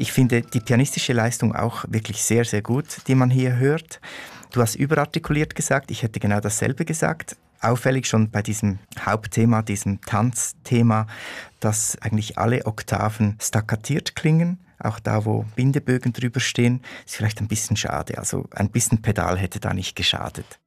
Ich finde die pianistische Leistung auch wirklich sehr, sehr gut, die man hier hört. Du hast überartikuliert gesagt, ich hätte genau dasselbe gesagt. Auffällig schon bei diesem Hauptthema, diesem Tanzthema, dass eigentlich alle Oktaven staccatiert klingen. Auch da, wo Bindebögen drüber stehen, ist vielleicht ein bisschen schade. Also ein bisschen Pedal hätte da nicht geschadet.